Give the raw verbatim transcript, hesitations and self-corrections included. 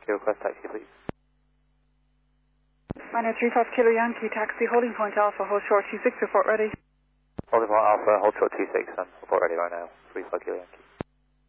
Yankee, request taxi, please. Minor three five Kilo Yankee, taxi, holding point Alpha, hold short two six, report ready. Holding point Alpha, hold short two six, and report ready right now. three five Kilo Yankee.